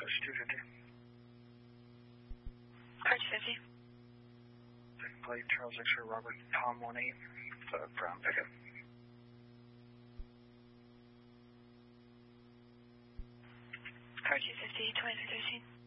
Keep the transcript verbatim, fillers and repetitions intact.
Switch two fifty. Car two fifty. Second plate, Charles X-ray, Robert, Tom one eight, uh, Brown pickup. Car two fifty, twenty-three thirteen.